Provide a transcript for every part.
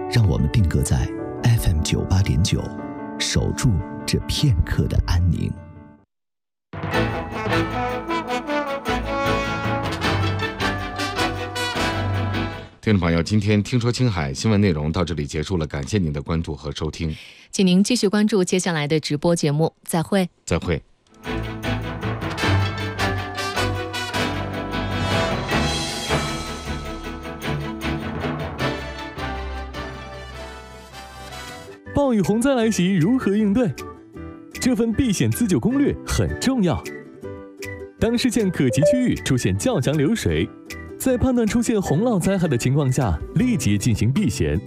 让我们定格在 FM98.9，守住这片刻的安宁。 听众朋友，今天听说青海新闻内容到这里结束了，感谢您的关注和收听， 请您继续关注接下来的直播节目，再会。 再会。 暴雨洪灾来袭，如何应对？这份避险自救攻略很重要。当视线可及区域出现较强流水，在判断出现洪涝灾害的情况下，立即进行避险。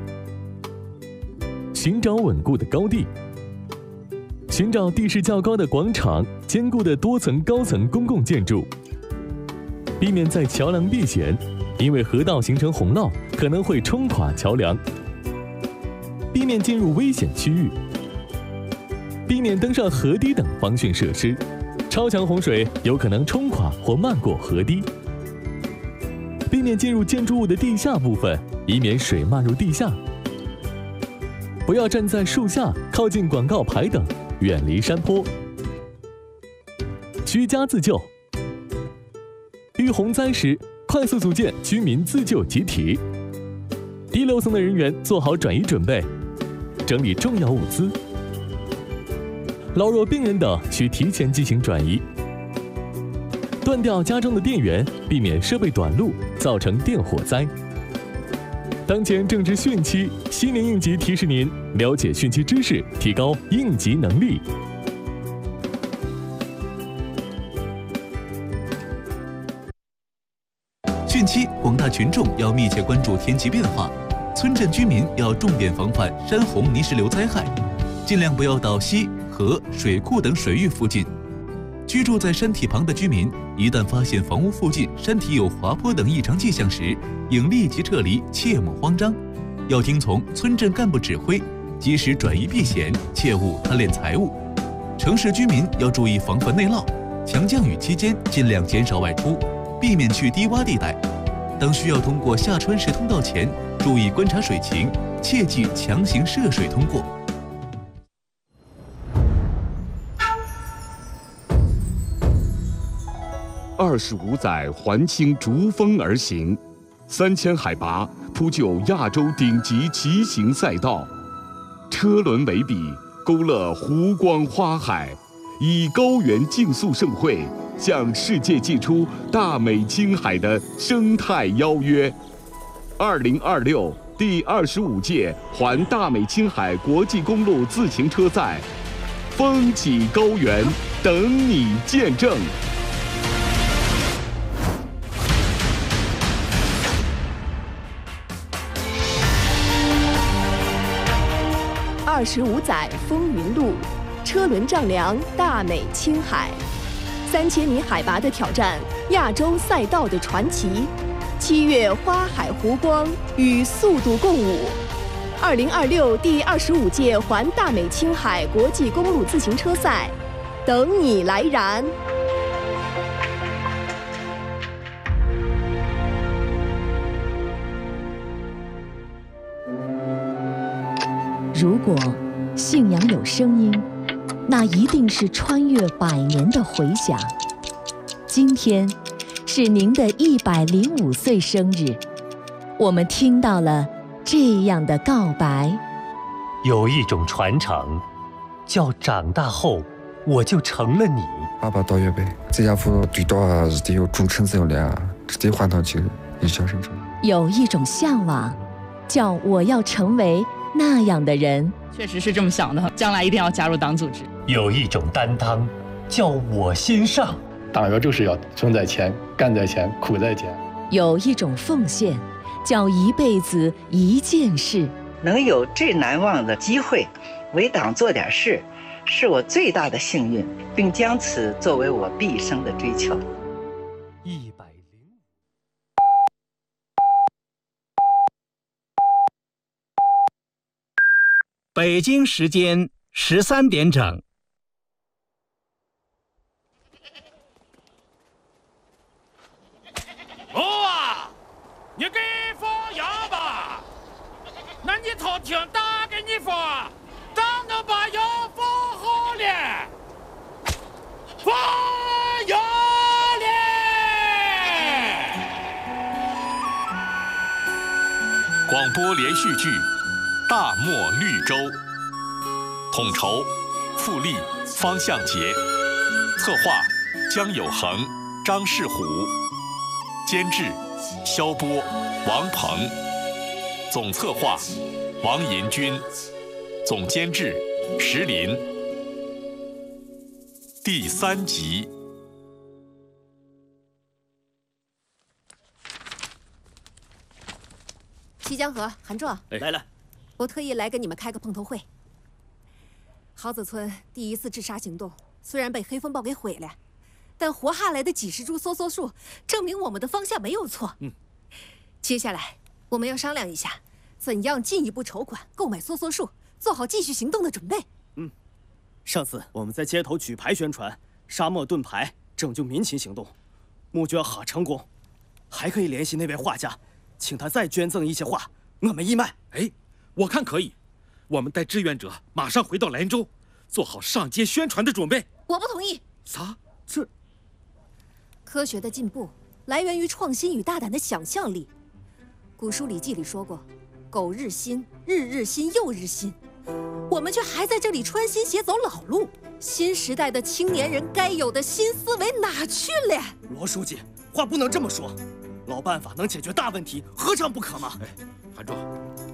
寻找稳固的高地，寻找地势较高的广场、坚固的多层高层公共建筑，避免在桥梁避险，因为河道形成洪涝可能会冲垮桥梁。避免进入危险区域，避免登上河堤等防汛设施，超强洪水有可能冲垮或漫过河堤。避免进入建筑物的地下部分，以免水漫入地下。不要站在树下、靠近广告牌等，远离山坡。居家自救，遇洪灾时，快速组建居民自救集体。低楼层的人员做好转移准备，整理重要物资。老弱病人等需提前进行转移。断掉家中的电源，避免设备短路造成电火灾。当前正值汛期，西宁应急提示您了解汛期知识，提高应急能力。 汛期，广大群众要密切关注天气变化，村镇居民要重点防范山洪泥石流灾害，尽量不要到溪、河、水库等水域附近。居住在山体旁的居民，一旦发现房屋附近山体有滑坡等异常迹象时，应立即撤离，切莫慌张。要听从村镇干部指挥，及时转移避险，切勿贪恋财物。城市居民要注意防范内涝，强降雨期间尽量减少外出，避免去低洼地带。当需要通过下穿石通道前，注意观察水情，切忌强行涉水通过。 25载环青逐风而行，3000海拔铺就亚洲顶级骑行赛道，车轮为笔，勾勒湖光花海，以高原竞速盛会向世界寄出大美青海的生态邀约。2026第25届环大美青海国际公路自行车赛，风起高原，等你见证。 25载风云路，车轮丈量大美青海，3000米海拔的挑战，亚洲赛道的传奇，7月花海湖光与速度共舞。2026第25届环大美青海国际公路自行车赛，等你来燃！ 如果信仰有声音，那一定是穿越100年的回响。今天是您的105岁生日，我们听到了这样的告白。 有一种传承，叫长大后我就成了你。 爸爸到月呗，这家伙最多是得有主城镇了，直接换到就一小生成。 有一种向往，叫我要成为那样的人。 确实是这么想的，将来一定要加入党组织。 有一种担当，叫我先上。 党员就是要争在前，干在前，苦在前。 有一种奉献，叫一辈子一件事。 能有这难忘的机会，为党做点事，是我最大的幸运，并将此作为我毕生的追求。 北京时间13点整。 哦啊，你给放羊吧，那你偷听打给你说，咱能把药放好了，放药了。 广播连续剧《大漠绿洲》，统筹傅立、方向杰，策划江有恒、张世虎，监制肖波、王鹏，总策划王银军，总监制石林。第3集。 齐江河、韩壮， 来， 我特意来跟你们开个碰头会。蒿子村第1次治沙行动虽然被黑风暴给毁了，但活下来的几十株梭梭树，证明我们的方向没有错。接下来我们要商量一下，怎样进一步筹款购买梭梭树，做好继续行动的准备。 上次我们在街头举牌宣传沙漠盾牌拯救民情行动，募捐好成功，还可以联系那位画家，请他再捐赠一些画，我们义卖。 我看可以。我们带志愿者马上回到兰州，做好上街宣传的准备。 我不同意。 啥？这科学的进步来源于创新与大胆的想象力。古书《礼记》里说过：“苟日新，日日新，又日新。”我们却还在这里穿新鞋走老路。新时代的青年人该有的新思维哪去了？ 罗书记，话不能这么说。老办法能解决大问题，何尝不可吗？ 韩壮，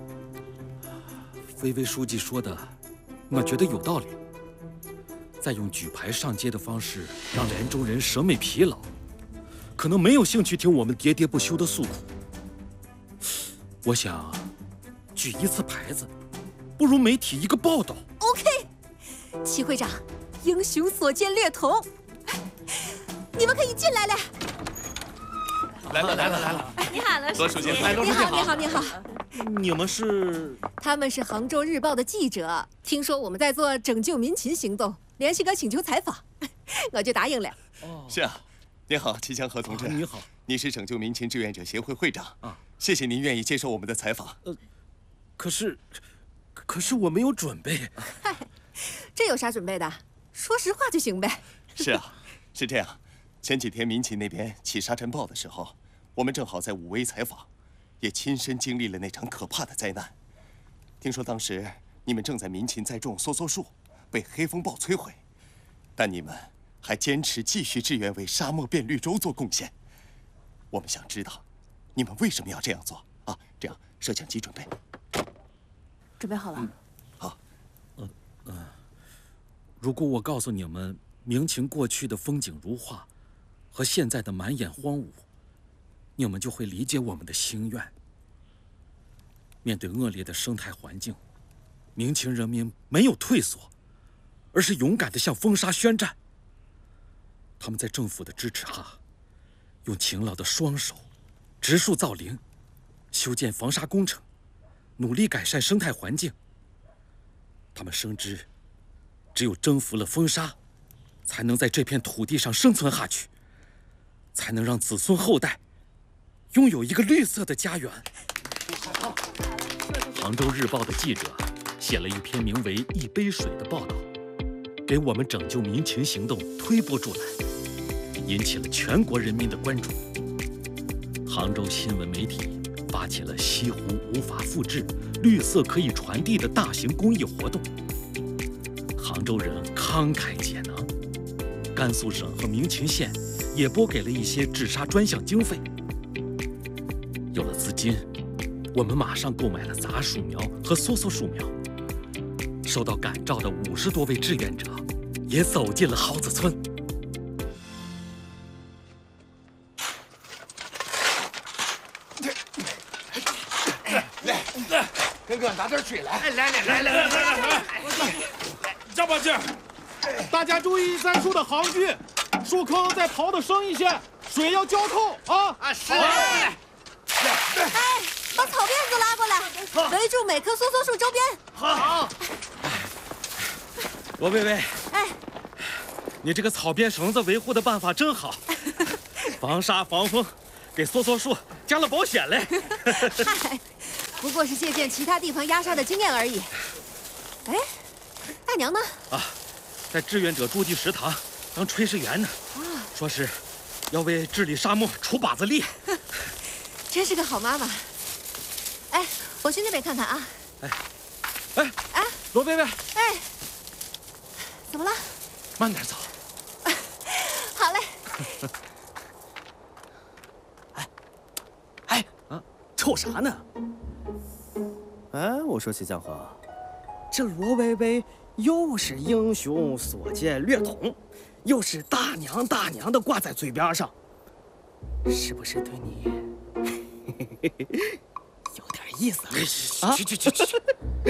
飞飞书记说的，我觉得有道理。再用举牌上街的方式，让兰州人审美疲劳，可能没有兴趣听我们喋喋不休的诉苦。我想，举一次牌子，不如媒体一个报道。 OK， 齐会长，英雄所见略同，你们可以进来了。 来了！ 你好， 罗书记， 你好。 你们是？ 他们是杭州日报的记者，听说我们在做拯救民勤行动，联系我请求采访，我就答应了。 是啊，您好，齐江河同志。 你好， 你是拯救民勤志愿者协会会长啊，谢谢您愿意接受我们的采访。 可是我没有准备。 嗨，这有啥准备的？说实话就行呗。 是啊，是这样。前几天民勤那边起沙尘暴的时候，我们正好在武威采访，也亲身经历了那场可怕的灾难。听说当时你们正在民勤栽种梭梭树，被黑风暴摧毁，但你们还坚持继续志愿为沙漠变绿洲做贡献。我们想知道，你们为什么要这样做啊？这样，摄像机准备。 准备好了。 好。 如果我告诉你们，民勤过去的风景如画，和现在的满眼荒芜，你们就会理解我们的心愿。面对恶劣的生态环境，民勤人民没有退缩，而是勇敢地向风沙宣战。他们在政府的支持下，用勤劳的双手植树造林，修建防沙工程，努力改善生态环境。他们深知，只有征服了风沙，才能在这片土地上生存下去，才能让子孙后代拥有一个绿色的家园。杭州日报的记者写了一篇名为《一杯水》的报道，给我们拯救民勤行动推波助澜，引起了全国人民的关注。杭州新闻媒体发起了西湖无法复制、绿色可以传递的大型公益活动。杭州人慷慨解囊，甘肃省和民勤县也拨给了一些治沙专项经费。有了资金，我们马上购买了杂树苗和梭梭树苗。受到感召的50多位志愿者也走进了蒿子村。 来，跟哥拿点水来。来， 加把劲儿！大家注意栽树的行距，树坑再刨得深一些，水要浇透啊！ 是。 把草辫子拉过来，围住每棵梭梭树周边。 好。 罗贝贝，你这个草编绳子维护的办法真好，防沙防风，给梭梭树加了保险嘞。 嗨， 不过是借鉴其他地方压沙的经验而已。哎，大娘呢？ 啊，在志愿者驻地食堂当炊事员呢。 啊， 说是要为治理沙漠出把子力。 真是个好妈妈。哎，我去那边看看啊。 哎，罗贝贝。 哎，怎么了？ 慢点走。 好嘞。 瞅啥呢？哎，我说齐江河，这罗薇薇又是英雄所见略同，又是大娘大娘的挂在嘴边上，是不是对你有点意思啊？ 去！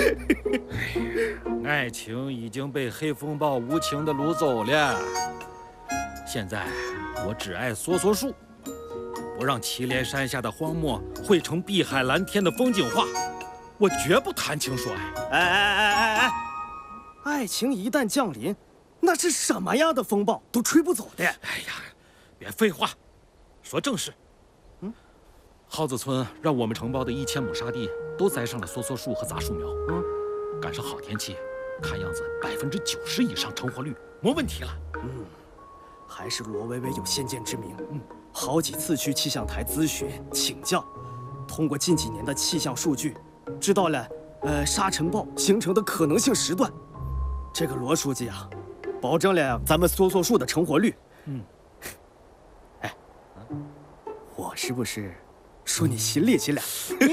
爱情已经被黑风暴无情地掳走了，现在我只爱梭梭树。不让祁连山下的荒漠汇成碧海蓝天的风景画，我绝不谈情说爱。 哎！爱情一旦降临，那是什么样的风暴都吹不走的。 哎呀，别废话，说正事。蒿子村让我们承包的1000亩沙地都栽上了梭梭树和杂树苗。赶上好天气，看样子90%以上成活率，没问题了。 还是罗薇薇有先见之明。好几次去气象台咨询请教，通过近几年的气象数据，知道了沙尘暴形成的可能性时段。这个罗书记啊，保证了咱们梭梭树的成活率。哎，我是不是说你心里去了？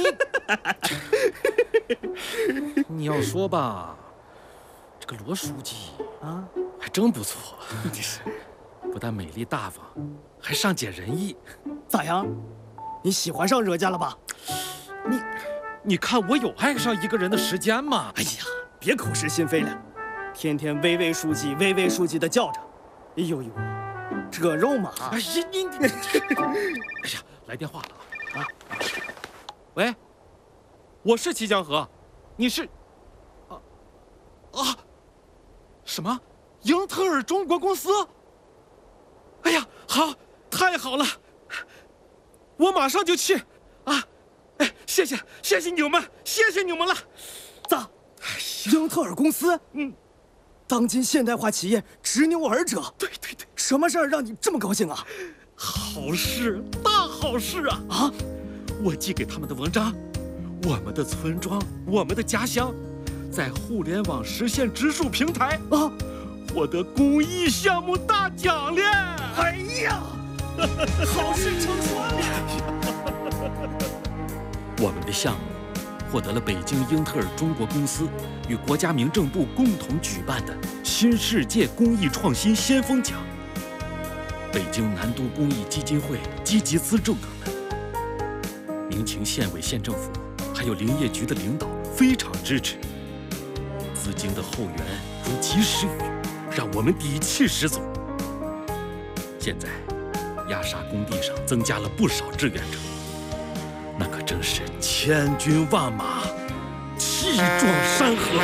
你要说吧，这个罗书记啊，还真不错。不但美丽大方，还善解人意。 咋样？你喜欢上人家了吧？ 你看我有爱上一个人的时间吗？ 哎呀，别口是心非了，天天薇薇书记的叫着，哎呦，这肉麻。 哎呀，你哎呀，来电话了啊！喂，我是祁江河，你是？什么？英特尔中国公司？哎呀，好，太好了，我马上就去啊！哎，谢谢你们，谢谢你们了。 咋？英特尔公司？当今现代化企业执牛耳者。 对， 什么事儿让你这么高兴啊？ 好事，大好事啊！啊，我寄给他们的文章，我们的村庄，我们的家乡，在互联网实现植树平台啊，获得公益项目大奖了！ 哎呀，好事成双了！ 我们的项目获得了北京英特尔中国公司与国家民政部共同举办的新世界公益创新先锋奖。北京南都公益基金会积极资助我们，民勤县委县政府还有林业局的领导非常支持，资金的后援如及时雨，让我们底气十足。现在压沙工地上增加了不少志愿者，那可真是千军万马，气壮山河。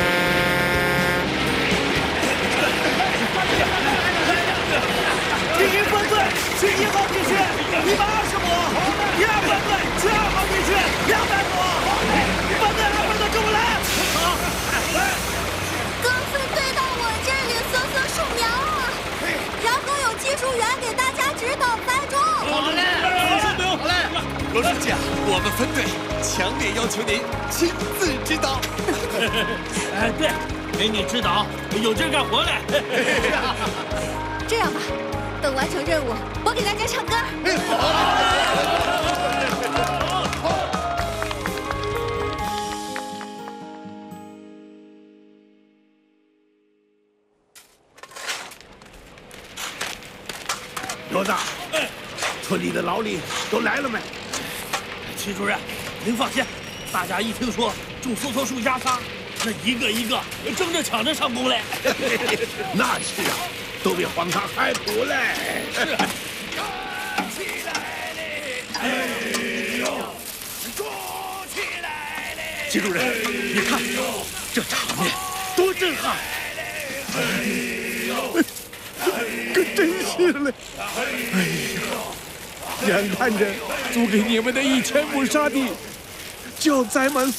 第一分队去1号地区120亩，第二分队去2号地区200亩，分队2分队跟我来。 刚分队到我这里搜搜树苗啊，然后有技术员给大家指导栽种。 好嘞，好嘞，罗书记啊，我们分队强烈要求您亲自指导。 哎，对，给你指导，有劲干活嘞。 这样吧，等完成任务，我给大家唱歌。 罗子，村里的老李都来了没？齐主任，您放心，大家一听说种梭梭树压沙，那一个一个争着抢着上工来。那是啊，都比黄沙还苦嘞。是。起来嘞！哎呦，鼓起来嘞！ 齐主任，你看这场面多震撼！ 哎呦！ 可真是嘞！哎呀，眼看着租给你们的1000亩沙地就要栽满